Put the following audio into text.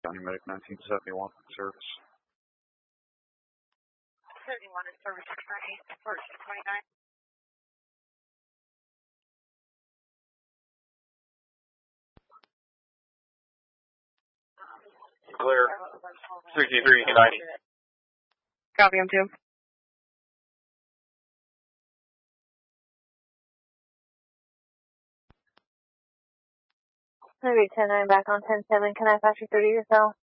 County Medic 1971 service. 71 is service 698, 1429. Clear. 6390. Copy, I'm 2. Maybe 10-9 back on 10-7. Can I pass you through to yourself?